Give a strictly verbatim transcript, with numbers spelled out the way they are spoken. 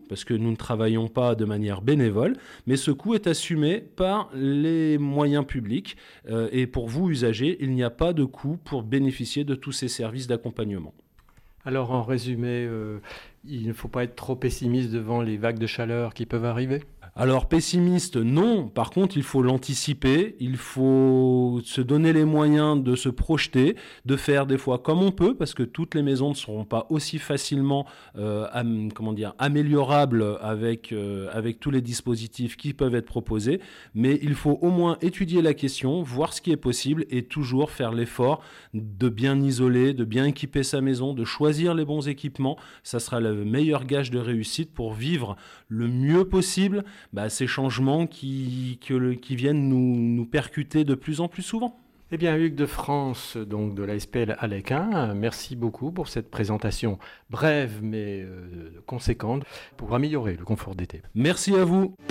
parce que nous ne travaillons pas de manière bénévole, mais ce coût est assumé par les moyens publics. Euh, et pour vous, usagers, il n'y a pas de coût pour bénéficier de tous ces services d'accompagnement. Alors en résumé, euh, il ne faut pas être trop pessimiste devant les vagues de chaleur qui peuvent arriver ? Alors pessimiste, non. Par contre, il faut l'anticiper, il faut se donner les moyens de se projeter, de faire des fois comme on peut, parce que toutes les maisons ne seront pas aussi facilement euh, am, comment dire, améliorables avec, euh, avec tous les dispositifs qui peuvent être proposés. Mais il faut au moins étudier la question, voir ce qui est possible et toujours faire l'effort de bien isoler, de bien équiper sa maison, de choisir les bons équipements. Ça sera le meilleur gage de réussite pour vivre le mieux possible Bah, ces changements qui, que, qui viennent nous, nous percuter de plus en plus souvent. Eh bien, Hugues de France, donc de l'A S P L Alequin, merci beaucoup pour cette présentation brève mais euh, conséquente pour améliorer le confort d'été. Merci à vous.